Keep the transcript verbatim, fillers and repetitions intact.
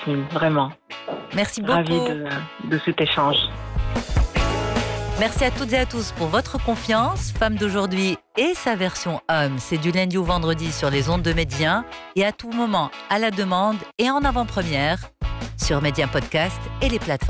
Yasmine, vraiment. Merci beaucoup. Ravie de, de cet échange. Merci à toutes et à tous pour votre confiance. Femme d'aujourd'hui et sa version homme, c'est du lundi au vendredi sur les ondes de Média et à tout moment à la demande et en avant-première sur Média Podcast et les plateformes.